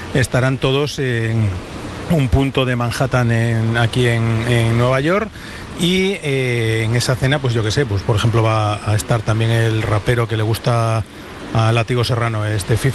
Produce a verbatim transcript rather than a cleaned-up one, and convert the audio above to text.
estarán todos en un punto de Manhattan en, aquí en, en Nueva York. Y eh, en esa cena, pues yo qué sé, pues por ejemplo va a estar también el rapero que le gusta a Látigo Serrano, este